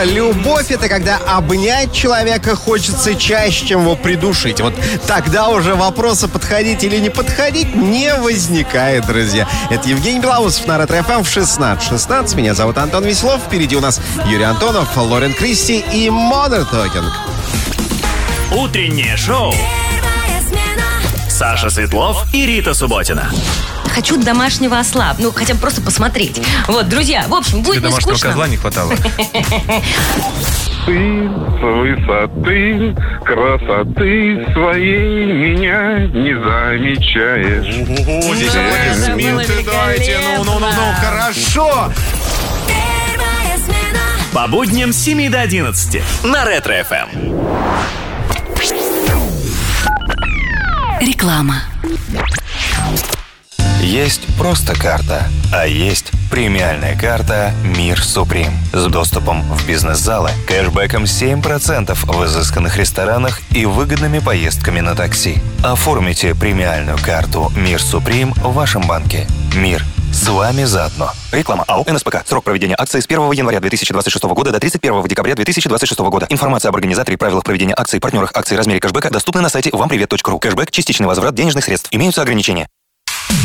Любовь — это когда обнять человека хочется чаще, чем его придушить. Вот тогда уже вопроса подходить или не подходить не возникает, друзья. Это Евгений Белоусов на Ретро-ФМ в 16:16. Меня зовут Антон Веселов. Впереди у нас Юрий Антонов, Лорен Кристи и Modern Talking. Утреннее шоу. Саша Светлов и Рита Субботина. Хочу домашнего осла. Ну, хотя бы просто посмотреть. Вот, друзья, в общем, будет Тебе не домашнего скучно. козла не хватало. Ты с высоты красоты своей меня не замечаешь. Здесь было аплодисменты. Давайте, ну, хорошо. По будням с 7 до 11 на Ретро-ФМ. Реклама. Есть просто карта, а есть премиальная карта «Мир Суприм» с доступом в бизнес-залы, кэшбэком 7% в изысканных ресторанах и выгодными поездками на такси. Оформите премиальную карту «Мир Суприм» в вашем банке. «Мир» с вами заодно. Реклама АО «НСПК». Срок проведения акции с 1 января 2026 года до 31 декабря 2026 года. Информация об организаторе, правилах проведения акций, партнерах акций, размере кэшбэка доступны на сайте вампривет.ру. Кэшбэк – частичный возврат денежных средств. Имеются ограничения.